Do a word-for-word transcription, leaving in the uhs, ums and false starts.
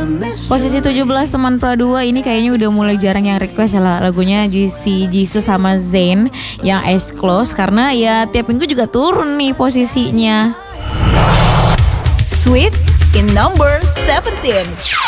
Posisi tujuh belas teman Pra dua ini kayaknya udah mulai jarang yang request lah lagunya si Jisoo sama Zayn yang Eyes Closed, karena ya tiap minggu juga turun nih posisinya. Sweet in number seventeen.